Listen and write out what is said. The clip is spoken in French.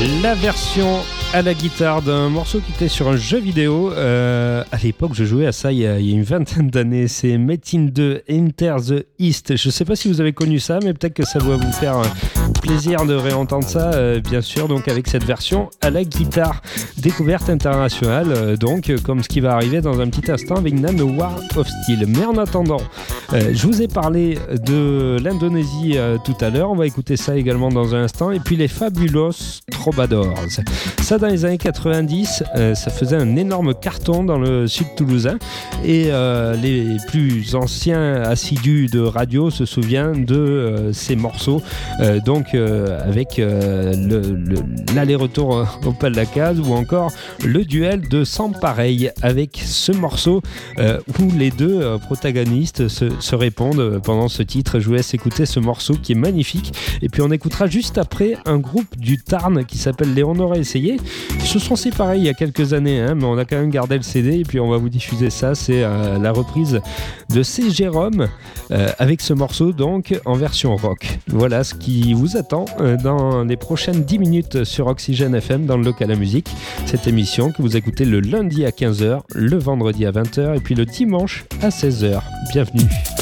La version à la guitare d'un morceau qui était sur un jeu vidéo. À l'époque, je jouais à ça il y a une vingtaine d'années. C'est Metin 2 Enter the East. Je ne sais pas si vous avez connu ça, mais peut-être que ça doit vous faire plaisir de réentendre ça, bien sûr, donc avec cette version à la guitare. Découverte internationale, donc, comme ce qui va arriver dans un petit instant avec Nanowar of Steel. Mais en attendant, je vous ai parlé de l'Indonésie tout à l'heure. On va écouter ça également dans un instant. Et puis les Fabulous Troubadours. Ça, dans les années 90, ça faisait un énorme carton dans le sud toulousain. Et les plus anciens assidus de radio se souviennent de ces morceaux. Donc, avec l'aller-retour au pas de la case ou encore le duel de Sans Pareil avec ce morceau où les deux protagonistes se répondent pendant ce titre. Je vous laisse écouter ce morceau qui est magnifique. Et puis on écoutera juste après un groupe du Tarn qui s'appelle Les On aurait essayé. Ils se sont séparés il y a quelques années, mais on a quand même gardé le CD et puis on va vous diffuser ça. C'est la reprise de C. Jérôme avec ce morceau donc en version rock. Voilà ce qui vous attend dans les prochaines 10 minutes sur Oxygène FM dans le local à musique. Cette émission que vous écoutez le lundi à 15h, le vendredi à 20h et puis le dimanche à 16h. Bienvenue.